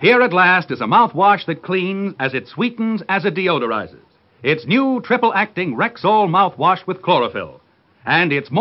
Here at last is a mouthwash that cleans as it sweetens as it deodorizes. It's new triple-acting Rexall mouthwash with chlorophyll. And it's more